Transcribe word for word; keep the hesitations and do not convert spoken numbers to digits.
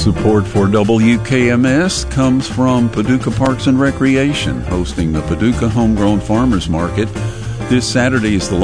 Support for W K M S comes from Paducah Parks and Recreation, hosting the Paducah Homegrown Farmers Market. This Saturday is the